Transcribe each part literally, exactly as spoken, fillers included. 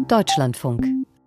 Deutschlandfunk.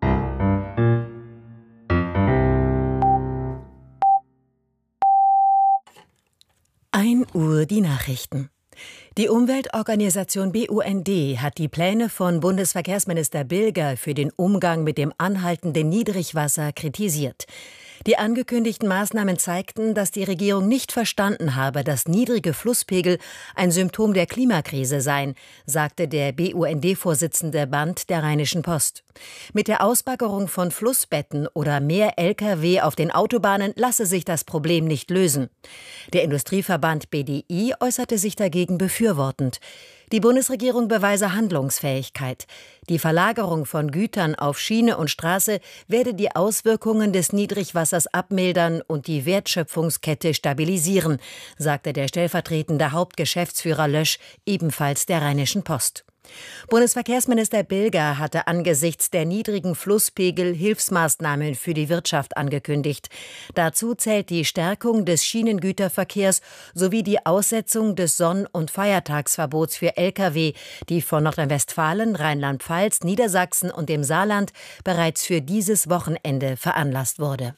ein Uhr die Nachrichten. Die Umweltorganisation B U N D hat die Pläne von Bundesverkehrsminister Bilger für den Umgang mit dem anhaltenden Niedrigwasser kritisiert. Die angekündigten Maßnahmen zeigten, dass die Regierung nicht verstanden habe, dass niedrige Flusspegel ein Symptom der Klimakrise seien, sagte der B U N D-Vorsitzende Band der Rheinischen Post. Mit der Ausbaggerung von Flussbetten oder mehr L K W auf den Autobahnen lasse sich das Problem nicht lösen. Der Industrieverband B D I äußerte sich dagegen befürwortend. Die Bundesregierung beweise Handlungsfähigkeit. Die Verlagerung von Gütern auf Schiene und Straße werde die Auswirkungen des Niedrigwassers abmildern und die Wertschöpfungskette stabilisieren, sagte der stellvertretende Hauptgeschäftsführer Lösch, ebenfalls der Rheinischen Post. Bundesverkehrsminister Bilger hatte angesichts der niedrigen Flusspegel Hilfsmaßnahmen für die Wirtschaft angekündigt. Dazu zählt die Stärkung des Schienengüterverkehrs sowie die Aussetzung des Sonn- und Feiertagsverbots für L K W, die von Nordrhein-Westfalen, Rheinland-Pfalz, Niedersachsen und dem Saarland bereits für dieses Wochenende veranlasst wurde.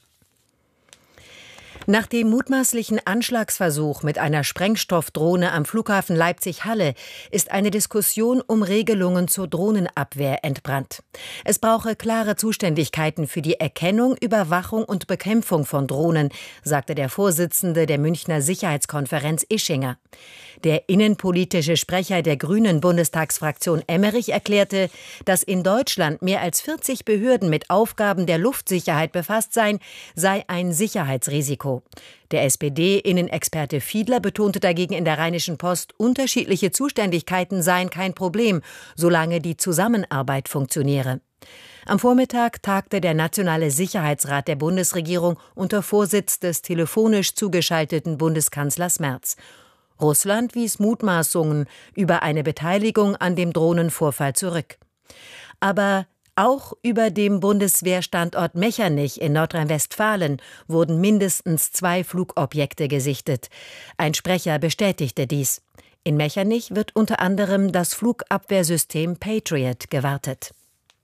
Nach dem mutmaßlichen Anschlagsversuch mit einer Sprengstoffdrohne am Flughafen Leipzig-Halle ist eine Diskussion um Regelungen zur Drohnenabwehr entbrannt. Es brauche klare Zuständigkeiten für die Erkennung, Überwachung und Bekämpfung von Drohnen, sagte der Vorsitzende der Münchner Sicherheitskonferenz Ischinger. Der innenpolitische Sprecher der Grünen Bundestagsfraktion Emmerich erklärte, dass in Deutschland mehr als vierzig Behörden mit Aufgaben der Luftsicherheit befasst seien, sei ein Sicherheitsrisiko. Der S P D-Innenexperte Fiedler betonte dagegen in der Rheinischen Post, unterschiedliche Zuständigkeiten seien kein Problem, solange die Zusammenarbeit funktioniere. Am Vormittag tagte der Nationale Sicherheitsrat der Bundesregierung unter Vorsitz des telefonisch zugeschalteten Bundeskanzlers Merz. Russland wies Mutmaßungen über eine Beteiligung an dem Drohnenvorfall zurück. Aber auch über dem Bundeswehrstandort Mechernich in Nordrhein-Westfalen wurden mindestens zwei Flugobjekte gesichtet. Ein Sprecher bestätigte dies. In Mechernich wird unter anderem das Flugabwehrsystem Patriot gewartet.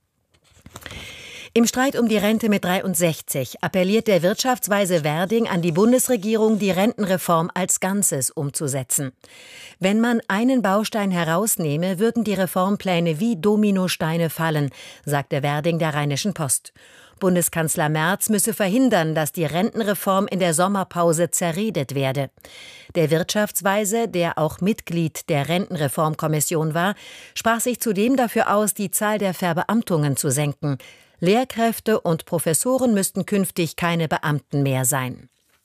Im Streit um die Rente mit dreiundsechzig appelliert der Wirtschaftsweise Werding an die Bundesregierung, die Rentenreform als Ganzes umzusetzen. Wenn man einen Baustein herausnehme, würden die Reformpläne wie Dominosteine fallen, sagte Werding der Rheinischen Post. Bundeskanzler Merz müsse verhindern, dass die Rentenreform in der Sommerpause zerredet werde. Der Wirtschaftsweise, der auch Mitglied der Rentenreformkommission war, sprach sich zudem dafür aus, die Zahl der Verbeamtungen zu senken. Lehrkräfte und Professoren müssten künftig keine Beamten mehr sein.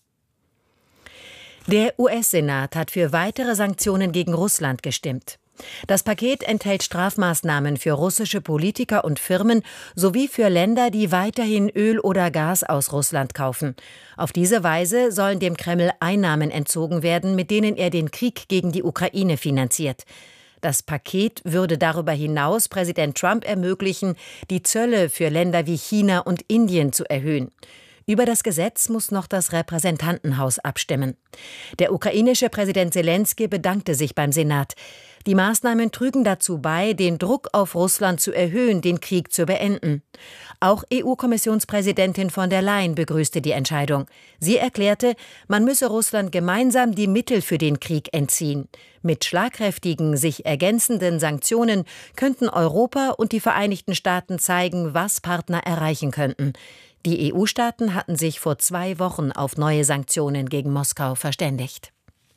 Der U S-Senat hat für weitere Sanktionen gegen Russland gestimmt. Das Paket enthält Strafmaßnahmen für russische Politiker und Firmen sowie für Länder, die weiterhin Öl oder Gas aus Russland kaufen. Auf diese Weise sollen dem Kreml Einnahmen entzogen werden, mit denen er den Krieg gegen die Ukraine finanziert. Das Paket würde darüber hinaus Präsident Trump ermöglichen, die Zölle für Länder wie China und Indien zu erhöhen. Über das Gesetz muss noch das Repräsentantenhaus abstimmen. Der ukrainische Präsident Selenskyj bedankte sich beim Senat. Die Maßnahmen trügen dazu bei, den Druck auf Russland zu erhöhen, den Krieg zu beenden. Auch E U-Kommissionspräsidentin von der Leyen begrüßte die Entscheidung. Sie erklärte, man müsse Russland gemeinsam die Mittel für den Krieg entziehen. Mit schlagkräftigen, sich ergänzenden Sanktionen könnten Europa und die Vereinigten Staaten zeigen, was Partner erreichen könnten. Die E U-Staaten hatten sich vor zwei Wochen auf neue Sanktionen gegen Moskau verständigt.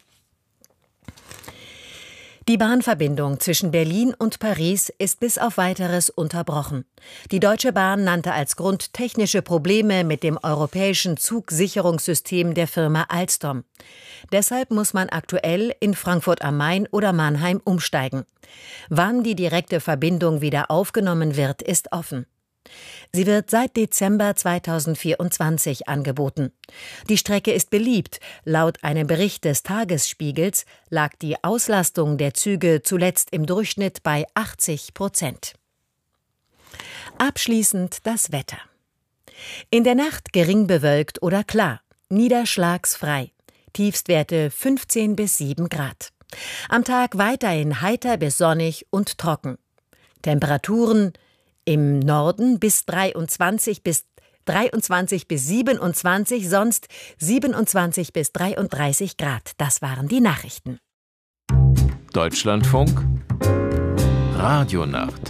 Die Bahnverbindung zwischen Berlin und Paris ist bis auf Weiteres unterbrochen. Die Deutsche Bahn nannte als Grund technische Probleme mit dem europäischen Zugsicherungssystem der Firma Alstom. Deshalb muss man aktuell in Frankfurt am Main oder Mannheim umsteigen. Wann die direkte Verbindung wieder aufgenommen wird, ist offen. Sie wird seit Dezember zweitausendvierundzwanzig angeboten. Die Strecke ist beliebt. Laut einem Bericht des Tagesspiegels lag die Auslastung der Züge zuletzt im Durchschnitt bei achtzig Prozent. Abschließend das Wetter. In der Nacht gering bewölkt oder klar, niederschlagsfrei. Tiefstwerte fünfzehn bis sieben Grad. Am Tag weiterhin heiter bis sonnig und trocken. Temperaturen Im Norden bis dreiundzwanzig bis dreiundzwanzig bis siebenundzwanzig, sonst siebenundzwanzig bis dreiunddreißig Grad. Das waren die Nachrichten. Deutschlandfunk Radionacht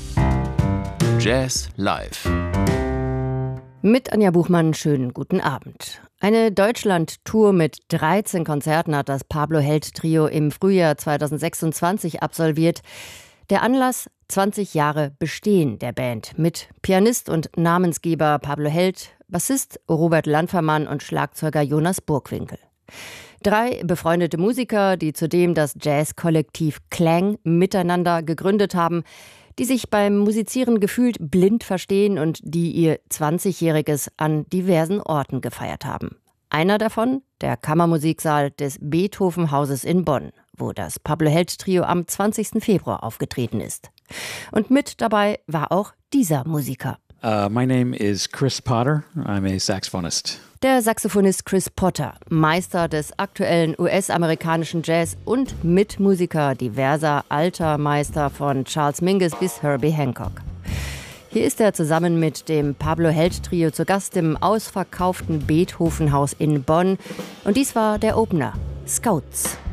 Jazz live. Mit Anja Buchmann, schönen guten Abend. Eine Deutschland-Tour mit dreizehn Konzerten hat das Pablo Held Trio im Frühjahr zweitausendsechsundzwanzig absolviert. Der Anlass: zwanzig Jahre Bestehen der Band mit Pianist und Namensgeber Pablo Held, Bassist Robert Landfermann und Schlagzeuger Jonas Burgwinkel. Drei befreundete Musiker, die zudem das Jazz-Kollektiv Klang miteinander gegründet haben, die sich beim Musizieren gefühlt blind verstehen und die ihr zwanzigjähriges an diversen Orten gefeiert haben. Einer davon, der Kammermusiksaal des Beethoven-Hauses in Bonn, wo das Pablo Held Trio am zwanzigsten Februar aufgetreten ist. Und mit dabei war auch dieser Musiker. Uh, my name is Chris Potter. I'm a saxophonist. Der Saxophonist Chris Potter, Meister des aktuellen U S-amerikanischen Jazz und Mitmusiker diverser alter Meister von Charles Mingus bis Herbie Hancock. Hier ist er zusammen mit dem Pablo Held Trio zu Gast im ausverkauften Beethoven-Haus in Bonn. Und dies war der Opener, Scouts.